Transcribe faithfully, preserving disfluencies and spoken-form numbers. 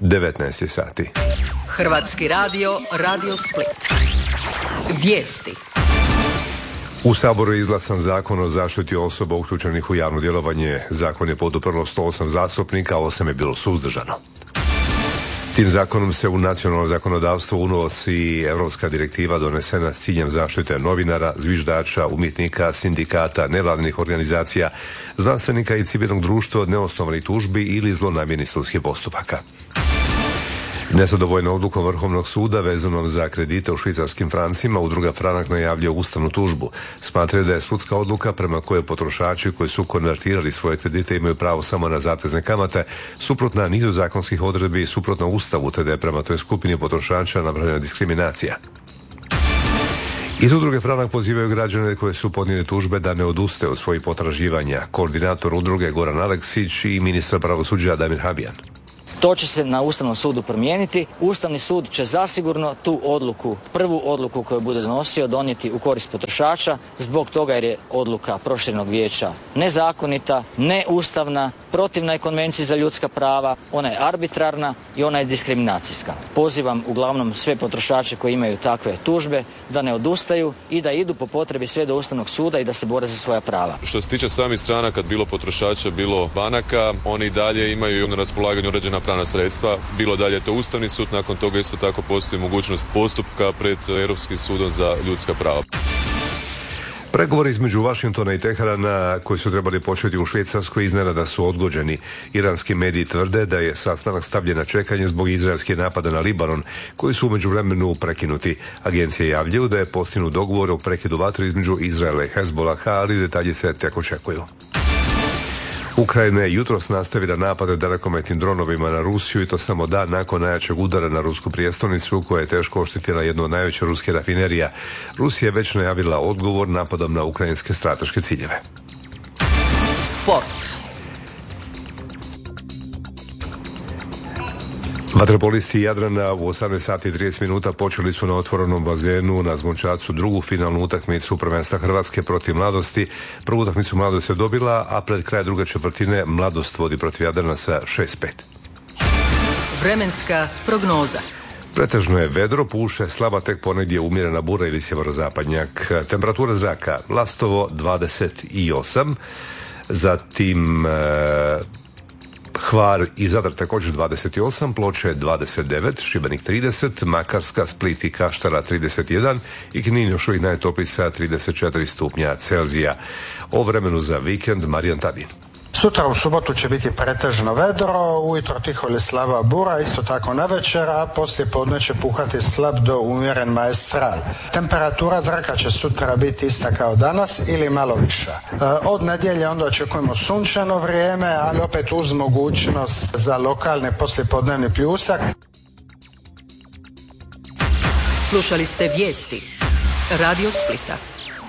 devetnaest je sati. Hrvatski radio, Radio Split. Vijesti. U Saboru je izglasan zakon o zaštiti osoba uključenih u javno djelovanje. Zakon je poduprlo sto osam zastupnika, a osam je bilo suzdržano. Tim zakonom se u nacionalno zakonodavstvo unosi europska direktiva donesena s ciljem zaštite novinara, zviždača, umjetnika, sindikata, nevladinih organizacija, znanstvenika i civilnog društva od neosnovanih tužbi ili zlonamjernih sudskih postupaka. Nezadovoljna odlukom Vrhovnog suda vezanom za kredite u švicarskim francima, udruga Franak najavljuje ustavnu tužbu. Smatraju da je sudska odluka prema kojoj potrošači koji su konvertirali svoje kredite imaju pravo samo na zatezne kamate, suprotna nizu zakonskih odredbi i suprotna Ustavu, te da je prema toj skupini potrošača napravljena diskriminacija. Iz udruge Franak pozivaju građane koji su podnijeli tužbe da ne odustaju od svojih potraživanja. Koordinator udruge Goran Aleksić i ministar pravosuđa Damir Habijan. To će se na Ustavnom sudu promijeniti. Ustavni sud će zasigurno tu odluku, prvu odluku koju bude donosio, donijeti u korist potrošača, zbog toga jer je odluka Proširenog vijeća nezakonita, neustavna, protivna je Konvenciji za ljudska prava, ona je arbitrarna i ona je diskriminacijska. Pozivam uglavnom sve potrošače koji imaju takve tužbe da ne odustaju i da idu po potrebi sve do Ustavnog suda i da se bore za svoja prava. Što se tiče samih stranaka, bilo potrošača, bilo banaka, oni dalje imaju na raspolaganju uređena pravna sredstva, bilo dalje to Ustavni sud, nakon toga isto tako postoji mogućnost postupka pred Europskim sudom za ljudska prava. Pregovori između Washingtona i Teherana koji su trebali početi u Švicarskoj iznenada su odgođeni. Iranski mediji tvrde da je sastanak stavljen na čekanje zbog izraelskih napada na Libanon, koji su u međuvremenu prekinuti. Agencije javljaju da je postignut dogovor o prekidu vatre između Izraela i Hezbolaha, ali detalji se tek očekuju. Ukrajina je jutros nastavila napade dalekometnim dronovima na Rusiju i to samo dan nakon najjačeg udara na rusku prijestolnicu koja je teško oštetila jednu od najvećih ruskih rafinerija. Rusija je već najavila odgovor napadom na ukrajinske strateške ciljeve. Sport. Vaterpolisti Jadrana u osamnaest sati i trideset minuta počeli su na otvorenom bazenu na Zvončacu drugu finalnu utakmicu prvenstva Hrvatske protiv Mladosti. Prvu utakmicu Mladost je dobila, a pred kraj druge četvrtine Mladost vodi protiv Jadrana sa šest pet. Vremenska prognoza. Pretežno je vedro, puše slaba, tek ponegdje umjerena bura ili sjeverozapadnjak. Temperatura zraka Lastovo dvadeset osam, zatim e, Hvar i Zadar također dvadeset osam, Ploče dvadeset devet, Šibenik trideset, Makarska, Split i Kaštela trideset jedan i Knin još uvijek najtopliji sa trideset četiri stupnja Celzija. O vremenu za vikend Marijan Tabin. Sutra u subotu će biti pretežno vedro, ujutro tiho ili slaba bura, isto tako navečer, a poslije podne će puhati slab do umjeren maestral. Temperatura zraka će sutra biti ista kao danas ili malo viša. Od nedjelje onda očekujemo sunčano vrijeme, ali opet uz mogućnost za lokalni poslijepodnevni pljusak. Slušali ste vijesti Radio Splita.